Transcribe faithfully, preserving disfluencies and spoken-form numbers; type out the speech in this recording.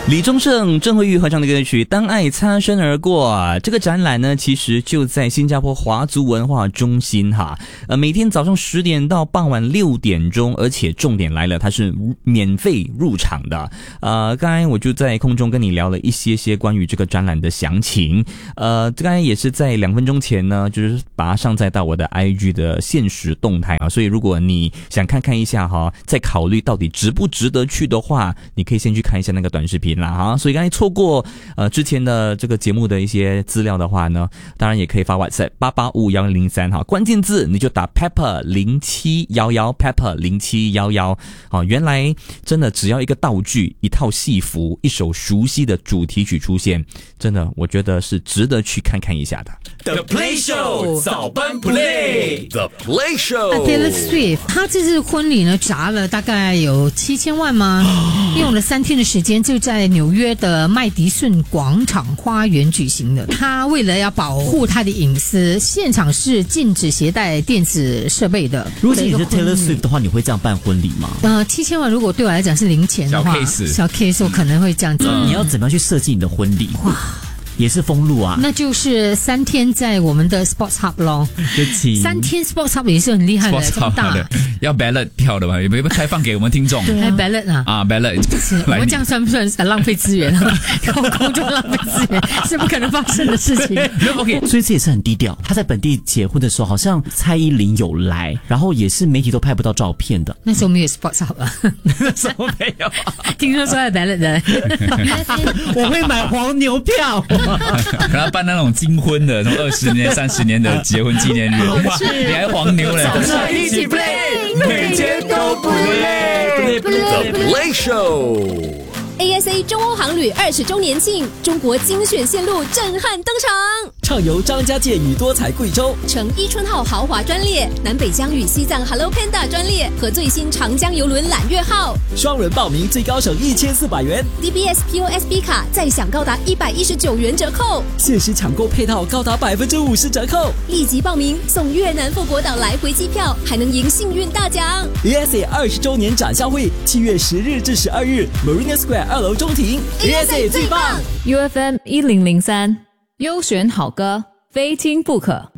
李宗盛、郑慧玉合唱的歌曲《当爱擦身而过》，这个展览呢，其实就在新加坡华族文化中心哈，呃，每天早上十点到傍晚六点钟，而且重点来了，它是免费入场的。呃，刚才我就在空中跟你聊了一些些关于这个展览的详情，呃，刚才也是在两分钟前呢，就是把它上载到我的 I G 的限时动态啊，所以如果你想看看一下哈，再考虑到底值不值得去的话，你可以先去看一下那个短视频啦哈。所以刚才错过呃之前的这个节目的一些资料的话呢，当然也可以发 WhatsApp 八八五幺零零三哈，关键字你就打 Pepper 零七一一 Pepper 零七一一啊，原来真的只要一个道具、一套戏服、一首熟悉的主题曲出现，真的我觉得是值得去看看一下的。 The Play Show 早班 Play The Play Show Taylor Swift 他这次婚礼呢砸了大概有七千万吗？用了三天的时间就在纽约的麦迪逊广场花园举行的。他为了要保护他的隐私，现场是禁止携带电子设备的。 如果你是 Taylor Swift 的话，你会这样办婚礼吗？ 呃，七千万如果对我来讲是零钱的话，小 case， 小 case 我可能会这样子。 嗯、你要怎么样去设计你的婚礼？哇！也是封路啊， 那就是三天在我们的 Sports Hub 咯。三天 Sports Hub 也是很厉害的，这么大。 要 ballot 票的嘛，有没有开放给我们听众？ 对啊 ，ballot 啊， 啊 ballot， 我们这样算不算浪费资源啊？空空中浪费资源是不可能发生的事情。 OK， 所以这也是很低调。他在本地结婚的时候，好像蔡依林有来，然后也是媒体都拍不到照片的。 那时候没有 Sports Hub 啊， 那时候没有。 听说说要 ballot 的， 我会买黄牛票。 可能办那种金婚的，什么二十年、三十年的结婚纪念日，哇，你还黄牛嘞！ 一起 play， 每天都不累。The Play Show。A S A 中欧航旅二十周年庆，中国精选线路震撼登场。 畅游张家界与多彩贵州， 乘伊春号豪华专列，南北疆与西藏 Hello Panda 专列和最新长江邮轮揽月号， 双人报名最高省一千四百元 ，D B S P O S B 卡再享高达一百一十九元折扣， 限时抢购配套高达百分之五十折扣， 立即报名送越南富国岛来回机票，还能赢幸运大奖。 A S A 二十周年展销会，七月十日至十二日 ，Marina Square 二楼中庭 ，A S A 最棒 ，U F M 一零零三，优选好歌，非听不可。